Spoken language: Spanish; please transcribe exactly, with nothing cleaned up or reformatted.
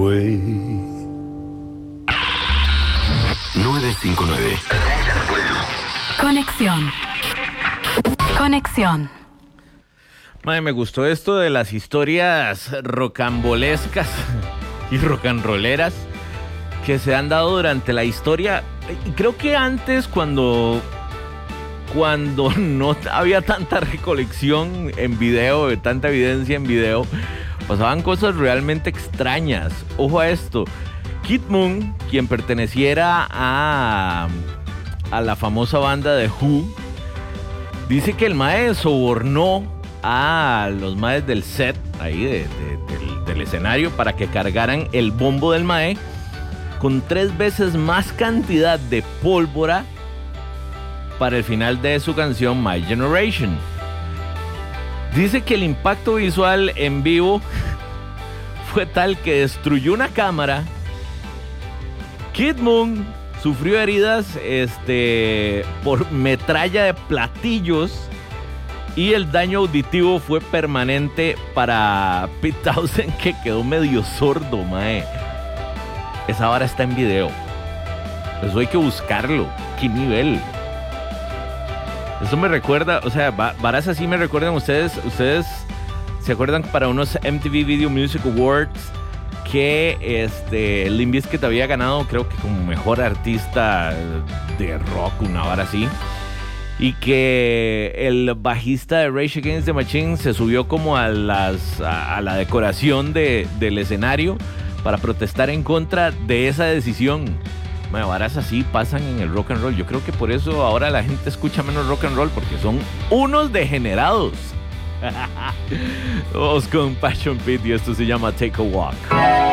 nueve cinco nueve. Conexión. Conexión. Madre, me gustó esto de las historias rocambolescas y rocanroleras que se han dado durante la historia. Y creo que antes, cuando, cuando no había tanta recolección en video, tanta evidencia en video, pasaban cosas realmente extrañas. Ojo a esto. Kid Moon, quien perteneciera a, a la famosa banda de Who, dice que el mae sobornó a los maes del set, ahí de, de, del, del escenario, para que cargaran el bombo del mae con tres veces más cantidad de pólvora para el final de su canción My Generation. Dice que el impacto visual en vivo fue tal que destruyó una cámara. Kid Moon sufrió heridas este, por metralla de platillos y el daño auditivo fue permanente para Pete Townshend, que quedó medio sordo, mae. Esa vara está en video. Eso hay que buscarlo. ¿Qué nivel? Eso me recuerda, o sea, varas así me recuerdan ustedes. Ustedes se acuerdan para unos M T V Video Music Awards que este, Limp Bizkit había ganado, creo que como mejor artista de rock, una vara así. Y que el bajista de Rage Against the Machine se subió como a, las, a, a la decoración de, del escenario para protestar en contra de esa decisión. Bueno, varas así pasan en el rock and roll. Yo creo que por eso ahora la gente escucha menos rock and roll, porque son unos degenerados. Vamos con Passion Pit y esto se llama Take a Walk.